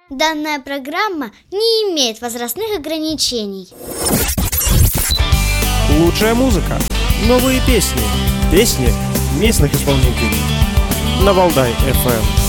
Данная программа не имеет возрастных ограничений. Лучшая музыка, новые песни, песни местных исполнителей. На Валдай FM.